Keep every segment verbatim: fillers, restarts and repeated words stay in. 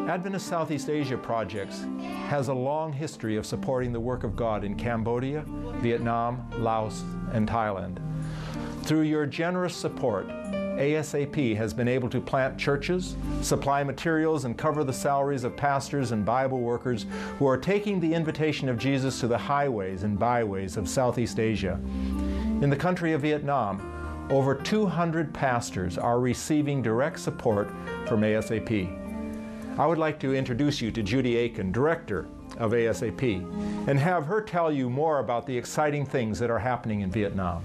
Adventist Southeast Asia Projects has a long history of supporting the work of God in Cambodia, Vietnam, Laos, and Thailand. Through your generous support, A S A P has been able to plant churches, supply materials, and cover the salaries of pastors and Bible workers who are taking the invitation of Jesus to the highways and byways of Southeast Asia. In the country of Vietnam, over two hundred pastors are receiving direct support from A S A P. I would like to introduce you to Judy Aiken, Director of A S A P, and have her tell you more about the exciting things that are happening in Vietnam.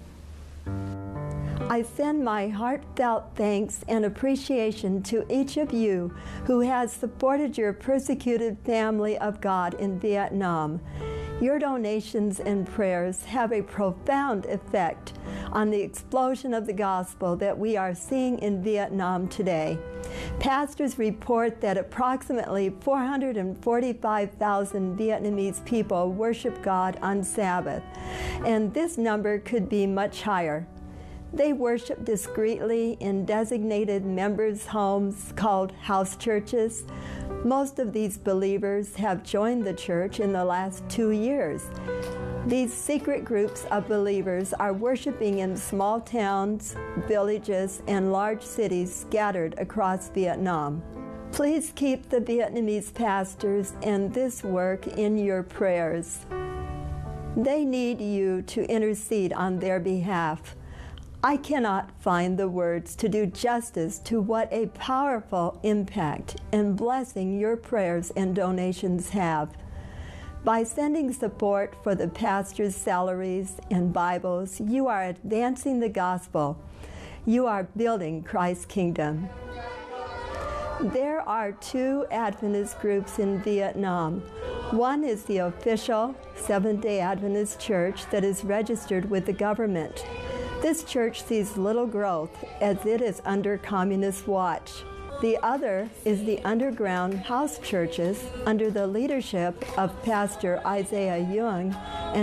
I send my heartfelt thanks and appreciation to each of you who has supported your persecuted family of God in Vietnam. Your donations and prayers have a profound effect on the explosion of the gospel that we are seeing in Vietnam today. Pastors report that approximately four hundred forty-five thousand Vietnamese people worship God on Sabbath, and this number could be much higher. They worship discreetly in designated members' homes called house churches. Most of these believers have joined the church in the last two years. These secret groups of believers are worshiping in small towns, villages, and large cities scattered across Vietnam. Please keep the Vietnamese pastors and this work in your prayers. They need you to intercede on their behalf. I cannot find the words to do justice to what a powerful impact and blessing your prayers and donations have. By sending support for the pastors' salaries and Bibles, you are advancing the gospel. You are building Christ's kingdom. There are two Adventist groups in Vietnam. One is the official Seventh-day Adventist Church that is registered with the government. This church sees little growth as it is under communist watch. The other is the underground house churches under the leadership of Pastor Isaiah Young and